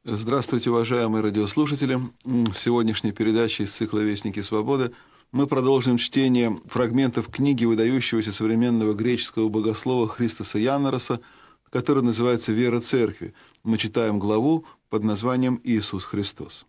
Здравствуйте, уважаемые радиослушатели. В сегодняшней передаче из цикла «Вестники свободы» мы продолжим чтение фрагментов книги выдающегося современного греческого богослова Христоса Яннороса, которая называется «Вера Церкви». Мы читаем главу под названием «Иисус Христос».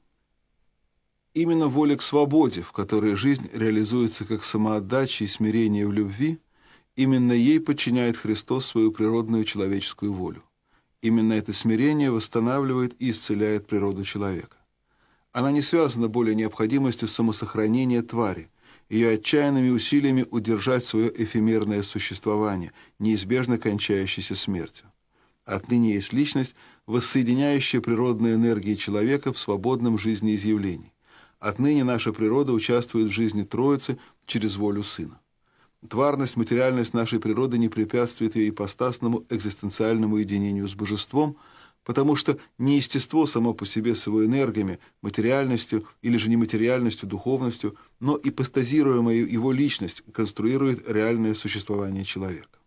Именно воля к свободе, в которой жизнь реализуется как самоотдача и смирение в любви, именно ей подчиняет Христос свою природную человеческую волю. Именно это смирение восстанавливает и исцеляет природу человека. Она не связана более необходимостью самосохранения твари, ее отчаянными усилиями удержать свое эфемерное существование, неизбежно кончающееся смертью. Отныне есть личность, воссоединяющая природные энергии человека в свободном жизнеизъявлении. Отныне наша природа участвует в жизни Троицы через волю Сына. Тварность, материальность нашей природы не препятствует ее ипостасному экзистенциальному единению с божеством, потому что не естество само по себе с его энергиями, материальностью или же нематериальностью, духовностью, но ипостазируемая его личность конструирует реальное существование человека.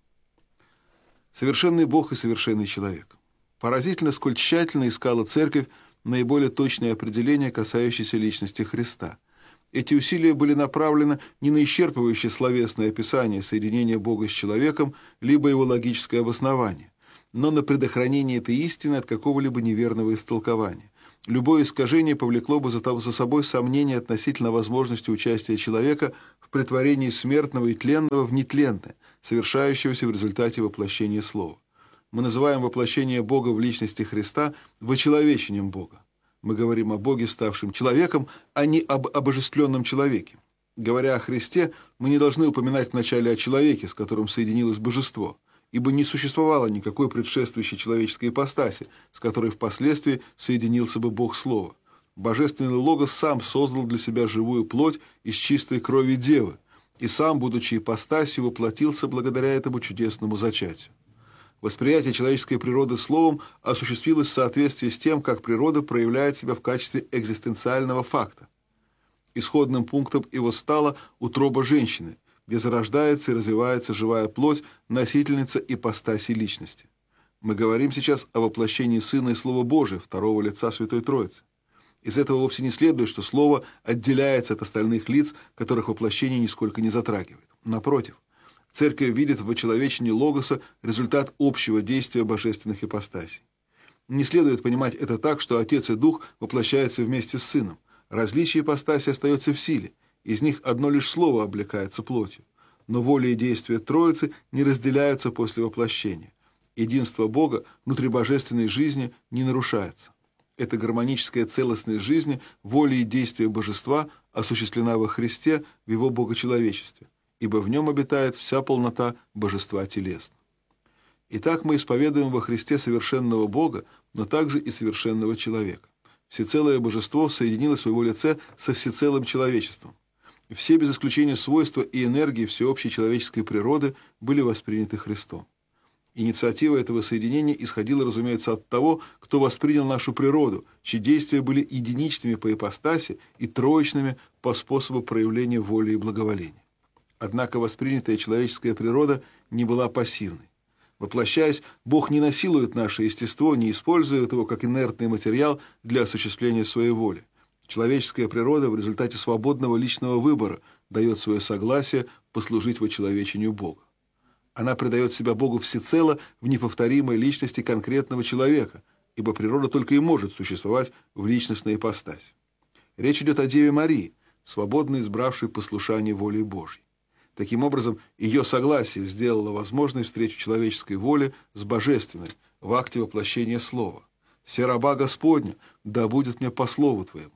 Совершенный Бог и совершенный человек. Поразительно, сколь тщательно искала Церковь наиболее точные определения, касающиеся личности Христа. Эти усилия были направлены не на исчерпывающее словесное описание соединения Бога с человеком, либо его логическое обоснование, но на предохранение этой истины от какого-либо неверного истолкования. Любое искажение повлекло бы за собой сомнение относительно возможности участия человека в претворении смертного и тленного в нетленное, совершающегося в результате воплощения Слова. Мы называем воплощение Бога в личности Христа вочеловечением Бога. Мы говорим о Боге, ставшем человеком, а не об обожествленном человеке. Говоря о Христе, мы не должны упоминать вначале о человеке, с которым соединилось божество, ибо не существовало никакой предшествующей человеческой ипостаси, с которой впоследствии соединился бы Бог Слова. Божественный Логос сам создал для себя живую плоть из чистой крови Девы, и сам, будучи ипостасью, воплотился благодаря этому чудесному зачатию. Восприятие человеческой природы словом осуществилось в соответствии с тем, как природа проявляет себя в качестве экзистенциального факта. Исходным пунктом его стала утроба женщины, где зарождается и развивается живая плоть, носительница ипостаси личности. Мы говорим сейчас о воплощении Сына и Слова Божия, второго лица Святой Троицы. Из этого вовсе не следует, что Слово отделяется от остальных лиц, которых воплощение нисколько не затрагивает. Напротив, Церковь видит в вочеловечении Логоса результат общего действия божественных ипостасей. Не следует понимать это так, что Отец и Дух воплощаются вместе с Сыном. Различие ипостаси остается в силе, из них одно лишь Слово облекается плотью. Но воля и действия Троицы не разделяются после воплощения. Единство Бога внутри божественной жизни не нарушается. Эта гармоническая целостность жизни, воля и действия Божества осуществлена во Христе в Его богочеловечестве, ибо в нем обитает вся полнота божества телесна. Итак, мы исповедуем во Христе совершенного Бога, но также и совершенного человека. Всецелое божество соединилось в его лице со всецелым человечеством. Все без исключения свойства и энергии всеобщей человеческой природы были восприняты Христом. Инициатива этого соединения исходила, разумеется, от того, кто воспринял нашу природу, чьи действия были единичными по ипостаси и троичными по способу проявления воли и благоволения. Однако воспринятая человеческая природа не была пассивной. Воплощаясь, Бог не насилует наше естество, не использует его как инертный материал для осуществления своей воли. Человеческая природа в результате свободного личного выбора дает свое согласие послужить вочеловечению Бога. Она предает себя Богу всецело в неповторимой личности конкретного человека, ибо природа только и может существовать в личностной ипостаси. Речь идет о Деве Марии, свободно избравшей послушание воли Божьей. Таким образом, ее согласие сделало возможной встречу человеческой воли с божественной в акте воплощения Слова. «Се раба Господня, да будет мне по слову Твоему».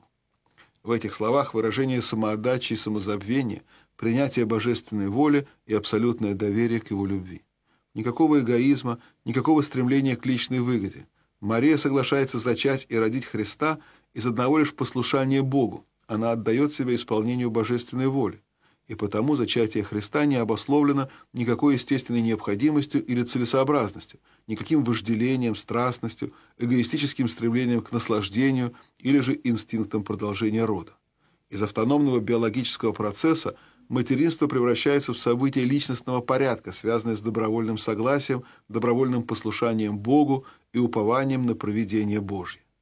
В этих словах выражение самоотдачи и самозабвения, принятие божественной воли и абсолютное доверие к его любви. Никакого эгоизма, никакого стремления к личной выгоде. Мария соглашается зачать и родить Христа из одного лишь послушания Богу. Она отдает себя исполнению божественной воли. И потому зачатие Христа не обусловлено никакой естественной необходимостью или целесообразностью, никаким вожделением, страстностью, эгоистическим стремлением к наслаждению или же инстинктом продолжения рода. Из автономного биологического процесса материнство превращается в событие личностного порядка, связанное с добровольным согласием, добровольным послушанием Богу и упованием на провидение Божье.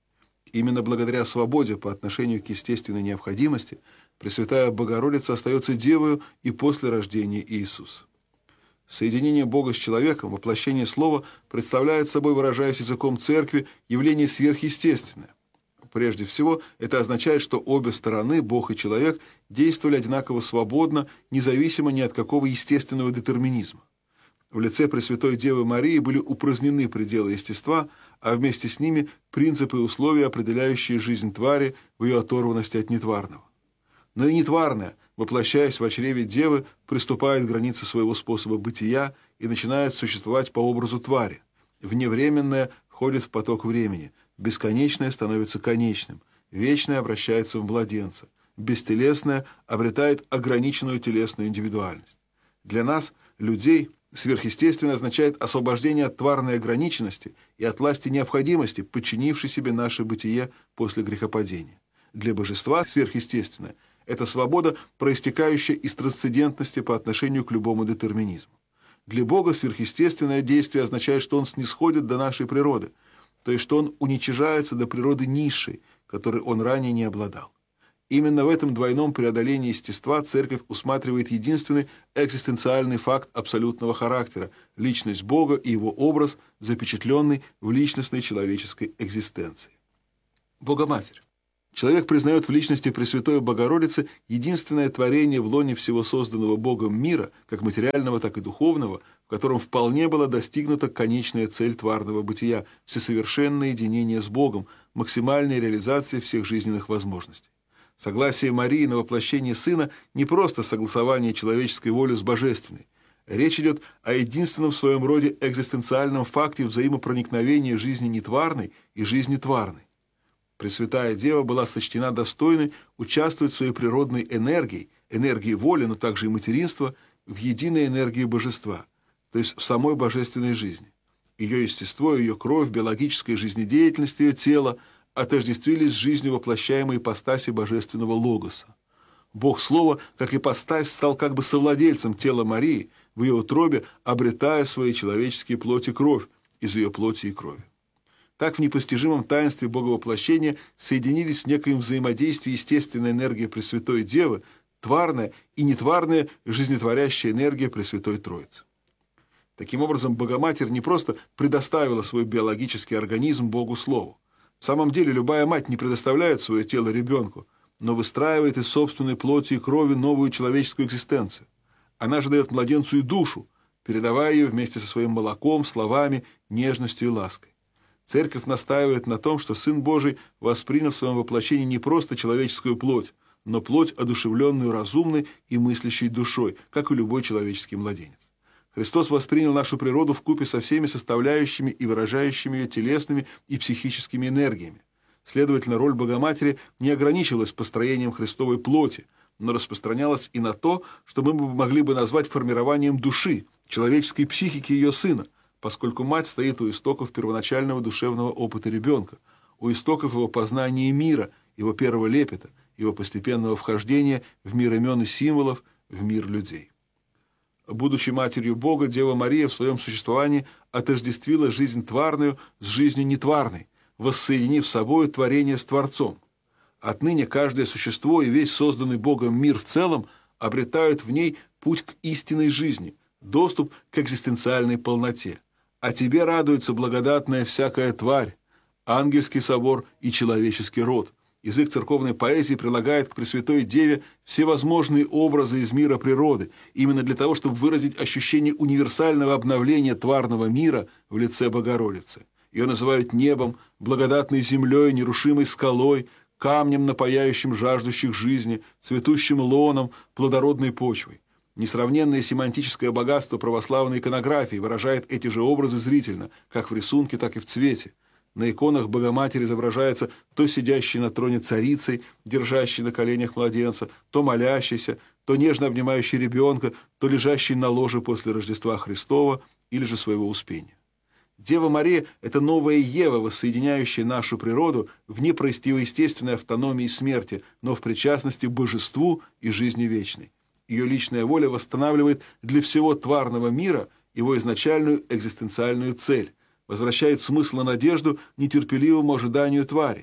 Именно благодаря свободе по отношению к естественной необходимости Пресвятая Богородица остается девою и после рождения Иисуса. Соединение Бога с человеком, воплощение Слова, представляет собой, выражаясь языком Церкви, явление сверхъестественное. Прежде всего, это означает, что обе стороны, Бог и человек, действовали одинаково свободно, независимо ни от какого естественного детерминизма. В лице Пресвятой Девы Марии были упразднены пределы естества, а вместе с ними принципы и условия, определяющие жизнь твари в ее оторванности от нетварного. Но и нетварное, воплощаясь в чреве Девы, приступает к границе своего способа бытия и начинает существовать по образу твари. Вневременное входит в поток времени, бесконечное становится конечным, вечное обращается в младенца, бестелесное обретает ограниченную телесную индивидуальность. Для нас, людей, сверхъестественное означает освобождение от тварной ограниченности и от власти необходимости, подчинившей себе наше бытие после грехопадения. Для божества сверхъестественное – это свобода, проистекающая из трансцендентности по отношению к любому детерминизму. Для Бога сверхъестественное действие означает, что Он снисходит до нашей природы, то есть что Он уничижается до природы низшей, которой Он ранее не обладал. Именно в этом двойном преодолении естества Церковь усматривает единственный экзистенциальный факт абсолютного характера – личность Бога и Его образ, запечатленный в личностной человеческой экзистенции. Богоматерь. Человек признает в личности Пресвятой Богородицы единственное творение в лоне всего созданного Богом мира, как материального, так и духовного, в котором вполне была достигнута конечная цель тварного бытия – всесовершенное единение с Богом, максимальная реализация всех жизненных возможностей. Согласие Марии на воплощение Сына не просто согласование человеческой воли с божественной. Речь идет о единственном в своем роде экзистенциальном факте взаимопроникновения жизни нетварной и жизни тварной. Пресвятая Дева была сочтена достойной участвовать своей природной энергией воли, но также и материнства, в единой энергии божества, то есть в самой божественной жизни. Ее естество, ее кровь, биологическая жизнедеятельность ее тела отождествились с жизнью воплощаемой ипостаси божественного Логоса. Бог Слова, как ипостась, стал как бы совладельцем тела Марии, в ее утробе обретая свои человеческие плоть и кровь из ее плоти и крови. Так в непостижимом таинстве Боговоплощения соединились в некоем взаимодействии естественная энергия Пресвятой Девы, тварная и нетварная жизнетворящая энергия Пресвятой Троицы. Таким образом, Богоматерь не просто предоставила свой биологический организм Богу Слову. В самом деле, любая мать не предоставляет свое тело ребенку, но выстраивает из собственной плоти и крови новую человеческую экзистенцию. Она же дает младенцу и душу, передавая ее вместе со своим молоком, словами, нежностью и лаской. Церковь настаивает на том, что Сын Божий воспринял в своем воплощении не просто человеческую плоть, но плоть, одушевленную разумной и мыслящей душой, как и любой человеческий младенец. Христос воспринял нашу природу вкупе со всеми составляющими и выражающими ее телесными и психическими энергиями. Следовательно, роль Богоматери не ограничивалась построением Христовой плоти, но распространялась и на то, что мы могли бы назвать формированием души, человеческой психики ее Сына, поскольку мать стоит у истоков первоначального душевного опыта ребенка, у истоков его познания мира, его первого лепета, его постепенного вхождения в мир имен и символов, в мир людей. Будучи матерью Бога, Дева Мария в своем существовании отождествила жизнь тварную с жизнью нетварной, воссоединив собой творение с Творцом. Отныне каждое существо и весь созданный Богом мир в целом обретают в ней путь к истинной жизни, доступ к экзистенциальной полноте. А тебе радуется благодатная всякая тварь, ангельский собор и человеческий род. Язык церковной поэзии прилагает к Пресвятой Деве всевозможные образы из мира природы, именно для того, чтобы выразить ощущение универсального обновления тварного мира в лице Богородицы. Ее называют небом, благодатной землей, нерушимой скалой, камнем, напояющим жаждущих жизни, цветущим лоном, плодородной почвой. Несравненное семантическое богатство православной иконографии выражает эти же образы зрительно, как в рисунке, так и в цвете. На иконах Богоматерь изображается то сидящей на троне царицей, держащей на коленях младенца, то молящейся, то нежно обнимающей ребенка, то лежащей на ложе после Рождества Христова или же своего Успения. Дева Мария – это новая Ева, воссоединяющая нашу природу в непротивоестественной автономии смерти, но в причастности к божеству и жизни вечной. Ее личная воля восстанавливает для всего тварного мира его изначальную экзистенциальную цель, возвращает смысл и надежду нетерпеливому ожиданию твари.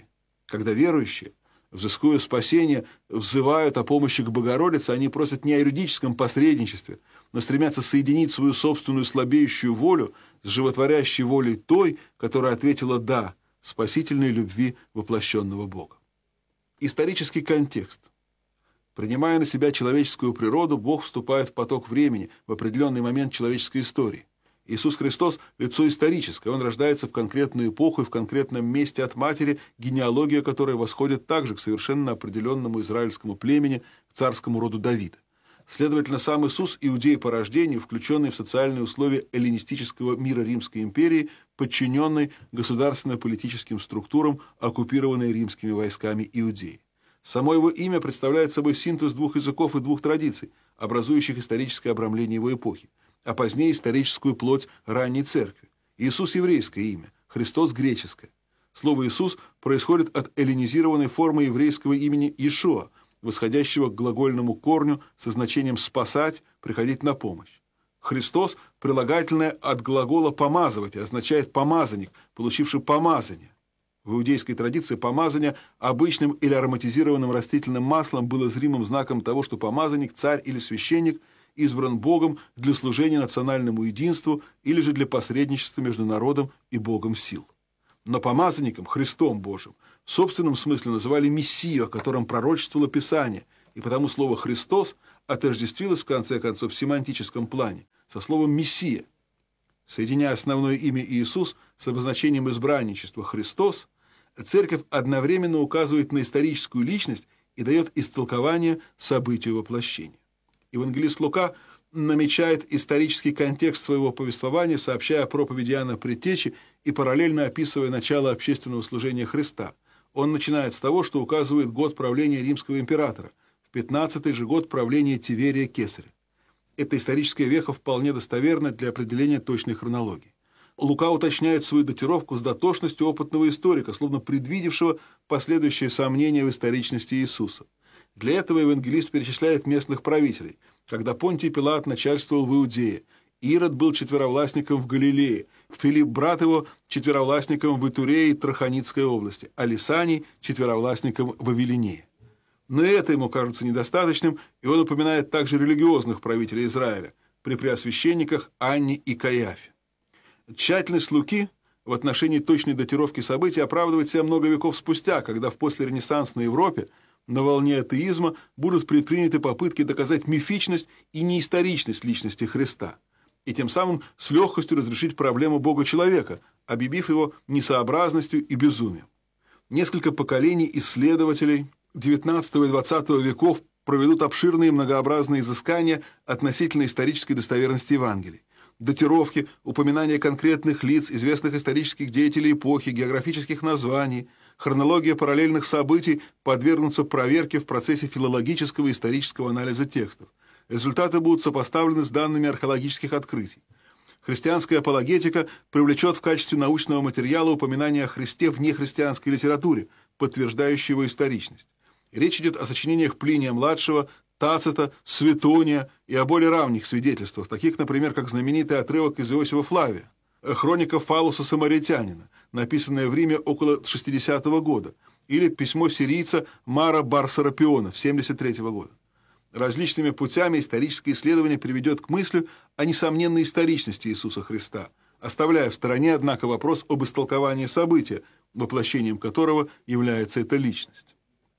Когда верующие, взыскуя спасение, взывают о помощи к Богородице, они просят не о юридическом посредничестве, но стремятся соединить свою собственную слабеющую волю с животворящей волей той, которая ответила «да» спасительной любви воплощенного Бога. Исторический контекст. Принимая на себя человеческую природу, Бог вступает в поток времени в определенный момент человеческой истории. Иисус Христос – лицо историческое, Он рождается в конкретную эпоху и в конкретном месте от матери, генеалогия которой восходит также к совершенно определенному израильскому племени, к царскому роду Давида. Следовательно, сам Иисус – иудей по рождению, включенный в социальные условия эллинистического мира Римской империи, подчиненный государственно-политическим структурам, оккупированной римскими войсками Иудеи. Само его имя представляет собой синтез двух языков и двух традиций, образующих историческое обрамление его эпохи, а позднее историческую плоть ранней церкви. Иисус – еврейское имя, Христос – греческое. Слово «Иисус» происходит от эллинизированной формы еврейского имени Иешуа, восходящего к глагольному корню со значением «спасать», «приходить на помощь». Христос – прилагательное от глагола «помазывать» и означает «помазанник», получивший помазание. В иудейской традиции помазание обычным или ароматизированным растительным маслом было зримым знаком того, что помазанник, царь или священник избран Богом для служения национальному единству или же для посредничества между народом и Богом сил. Но помазанником, Христом Божьим, в собственном смысле называли Мессию, о котором пророчествовало Писание, и потому слово «Христос» отождествилось в конце концов в семантическом плане со словом «Мессия». Соединяя основное имя Иисус с обозначением избранничества «Христос», Церковь одновременно указывает на историческую личность и дает истолкование событию воплощения. Евангелист Лука намечает исторический контекст своего повествования, сообщая о проповеди Иоанна Предтечи и параллельно описывая начало общественного служения Христа. Он начинает с того, что указывает год правления римского императора, в 15-й же год правления Тиверия Кесаря. Эта историческая веха вполне достоверна для определения точной хронологии. Лука уточняет свою датировку с дотошностью опытного историка, словно предвидевшего последующие сомнения в историчности Иисуса. Для этого евангелист перечисляет местных правителей, когда Понтий Пилат начальствовал в Иудее, Ирод был четверовластником в Галилее, Филипп, брат его, четверовластником в Итурее и Траханитской области, а Лисаний – четверовластником в Авелинее. Но и это ему кажется недостаточным, и он упоминает также религиозных правителей Израиля при преосвященниках Анне и Каиафе. Тщательность Луки в отношении точной датировки событий оправдывает себя много веков спустя, когда в послеренессансной Европе на волне атеизма будут предприняты попытки доказать мифичность и неисторичность личности Христа, и тем самым с легкостью разрешить проблему Бога-человека, объявив его несообразностью и безумием. Несколько поколений исследователей XIX и XX веков проведут обширные многообразные изыскания относительно исторической достоверности Евангелий. Датировки, упоминания конкретных лиц, известных исторических деятелей эпохи, географических названий, хронология параллельных событий подвергнутся проверке в процессе филологического и исторического анализа текстов. Результаты будут сопоставлены с данными археологических открытий. Христианская апологетика привлечет в качестве научного материала упоминания о Христе в нехристианской литературе, подтверждающие его историчность. Речь идет о сочинениях Плиния-младшего, Тацита, Светония и о более равних свидетельствах, таких, например, как знаменитый отрывок из Иосифа Флавия, хроника Фаллуса Самаритянина, написанная в Риме около 60-го года, или письмо сирийца Мара Бар-Серапиона 73-го года. Различными путями историческое исследование приведет к мысли о несомненной историчности Иисуса Христа, оставляя в стороне, однако, вопрос об истолковании события, воплощением которого является эта личность.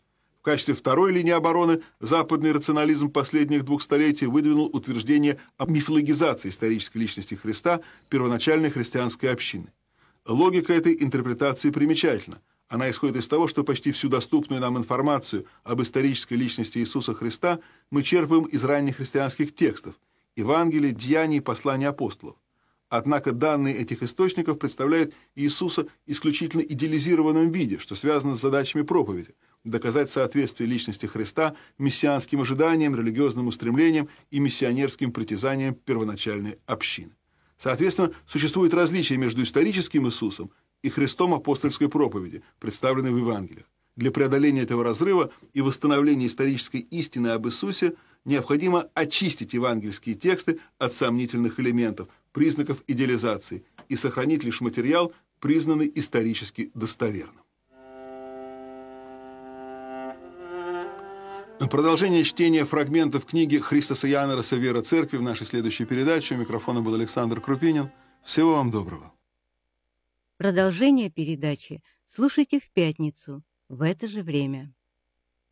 В качестве второй линии обороны западный рационализм последних 2 столетий выдвинул утверждение о мифологизации исторической личности Христа первоначальной христианской общины. Логика этой интерпретации примечательна. Она исходит из того, что почти всю доступную нам информацию об исторической личности Иисуса Христа мы черпаем из ранних христианских текстов – Евангелий, Деяний, Посланий апостолов. Однако данные этих источников представляют Иисуса исключительно идеализированном виде, что связано с задачами проповеди – доказать соответствие личности Христа мессианским ожиданиям, религиозным устремлениям и миссионерским притязаниям первоначальной общины. Соответственно, существует различие между историческим Иисусом и Христом апостольской проповеди, представленной в Евангелиях. Для преодоления этого разрыва и восстановления исторической истины об Иисусе необходимо очистить евангельские тексты от сомнительных элементов, признаков идеализации и сохранить лишь материал, признанный исторически достоверным. Продолжение чтения фрагментов книги Христоса Янароса «Вера Церкви» в нашей следующей передаче. У микрофона был Александр Крупинин. Всего вам доброго. Продолжение передачи слушайте в пятницу в это же время.